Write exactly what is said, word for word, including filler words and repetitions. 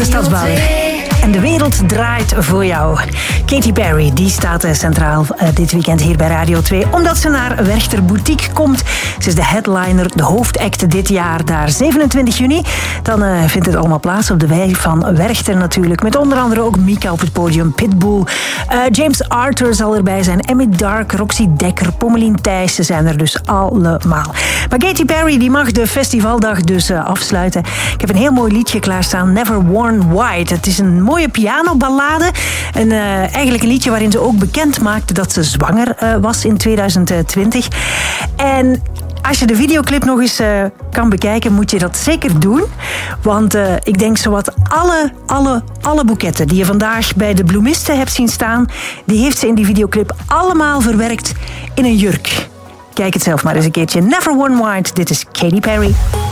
de Stadsbaden. En de wereld draait voor jou. Katy Perry, die staat centraal uh, dit weekend hier bij Radio twee. Omdat ze naar Werchter Boutique komt. Ze is de headliner, de hoofdact dit jaar daar. zevenentwintig juni, dan uh, vindt het allemaal plaats op de wei van Werchter natuurlijk. Met onder andere ook Mika op het podium, Pitbull. Uh, James Arthur zal erbij zijn. Emmy Dark, Roxy Dekker, Pommelien Thijssen zijn er dus allemaal. Maar Katy Perry die mag de festivaldag dus uh, afsluiten. Ik heb een heel mooi liedje klaarstaan. Never Worn White. Het is een mooie pianoballade. En uh, eigenlijk een liedje waarin ze ook bekend maakte dat ze zwanger uh, was in tweeduizend twintig. En als je de videoclip nog eens uh, kan bekijken, moet je dat zeker doen. Want uh, ik denk zowat alle, alle, alle boeketten die je vandaag bij de bloemisten hebt zien staan, die heeft ze in die videoclip allemaal verwerkt in een jurk. Kijk het zelf maar eens een keertje. Never Worn White, dit is Katy Perry.